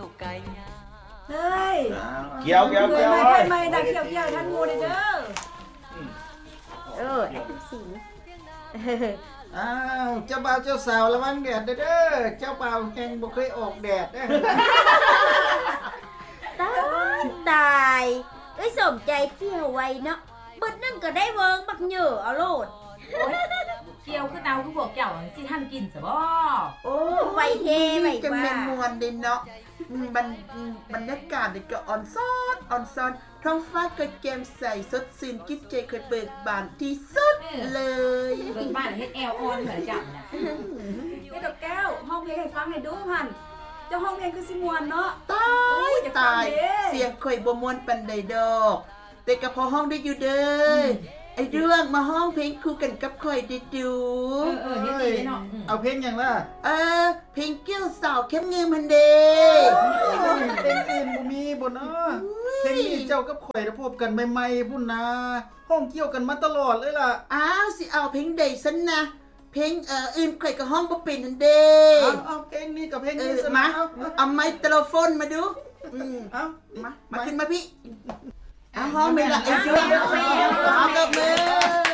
เฮ้ยเกี่ยวไม่ดักเกี่ยวท่านงูเลยเด้อไอ้ทุกสิ่งอ้าวเจ้าบ่าวเจ้าสาวระวังแดดเด้อเจ้าบ่าวแห่งบ่เคยออกแดดเด้อตายเอ้ยสมใจเที่ยวไวเนาะบึดนั่นก็ได้เวิงบักเหยื่อเอาโลดเกี่ยวคือเตาคือพวกเจ้าสิท่านกินซะบ่โอ้ไวเทไวจะว่าแม่นมวนเด่นเนาะบรรยากาศก็อ่อนซ้อนท้องฟ้าก็แจ่มใสสดชื่นจิตใจเคยเบิกบานที่สุดเลยเบิ่งบ้านเฮ็ดแอลออนเหมือนจังน่ะไอ้ดอกแก้วห้องเพลงให้ฟังให้ดูหันเจ้าห้องเพลงคือสิมวนเนาะตายเสียงข่อยบ่ม่วนปานใดดอกแต่ก็พอห้องได้อยู่เด้อไอ้เรื่องมาห้องเพลงคู่กันกับข่อยได้ดูเฮ็ดดีเนาะเอาเพลงหยังล่ะเพลงเกี่ยวสาวเข้มเงินมันเด้เพลงอื่นบ่มีบ่เนาะเพลงนี้เจ้ากับข่อยได้พบกันใหม่ๆพุ่นนะห้องเกี่ยวกันมาตลอดเลยล่ะอ้าวสิเอาเพลงใดซั่นนะเพลงอื่นข่อยก็ห้องบ่เป็นนั่นเด้เอาเพลงนี้กับเพลงนี้ซะมาเอาไมโครโฟนมาดูเอามาขึ้นมาพี่เอาห้องไม่ละไอ้ช่วยห้องกับมือ